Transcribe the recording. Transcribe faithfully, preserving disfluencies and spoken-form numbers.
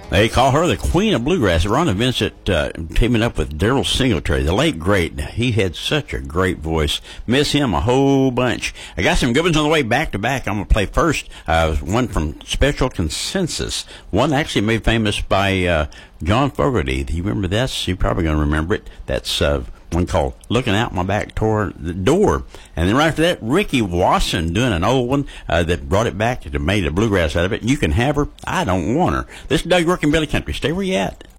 They call her the Queen of Bluegrass. Rhonda Vincent uh, teaming up with Daryl Singletary, the late great. He had such a great voice. Miss him a whole bunch. I got some good ones on the way back to back. I'm going to play first uh, one from Special Consensus. One actually made famous by uh, John Fogerty. Do you remember this? You're probably going to remember it. That's uh, one called Looking Out My Back Door. The Door. And then right after that, Ricky Wasson doing an old one uh, that brought it back, that made a bluegrass out of it. You Can Have Her, I Don't Want Her. This is Doug York and Billy Country. Stay where you at.